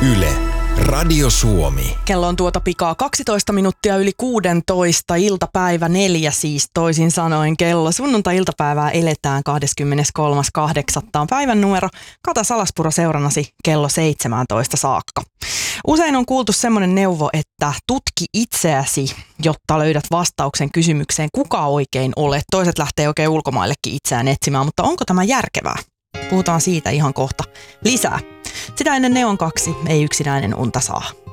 Yle, Radio Suomi. Kello on tuota pikaa 12 minuuttia yli 16, iltapäivä 4 siis toisin sanoen kello. Sunnuntai-iltapäivää eletään 23.8. Päivän numero Kata Salaspuro seurannasi kello 17 saakka. Usein on kuultu semmoinen neuvo, että tutki itseäsi, jotta löydät vastauksen kysymykseen, kuka oikein olet. Toiset lähtee oikein ulkomaillekin itseään etsimään, mutta onko tämä järkevää? Puhutaan siitä ihan kohta lisää. Sitä ennen Neon 2, ei yksinäinen unta saa.